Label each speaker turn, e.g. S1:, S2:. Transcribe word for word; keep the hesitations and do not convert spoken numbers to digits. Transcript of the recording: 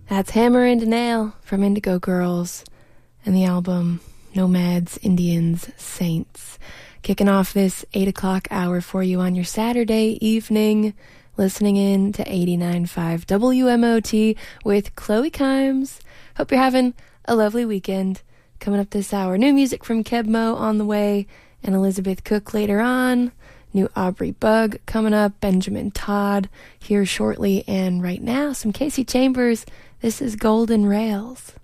S1: That's Hammer and Nail from Indigo Girls and the album Nomads, Indians, Saints. Kicking off this eight o'clock hour for you on your Saturday evening, listening in to eighty-nine point five W M O T with Chloe Kimes. Hope you're having a lovely weekend. Coming up this hour, new music from Kebmo on the way, and Elizabeth Cook later on. New Aubrey Bug coming up, Benjamin Todd here shortly, and right now, some Casey Chambers. This is Golden Rails.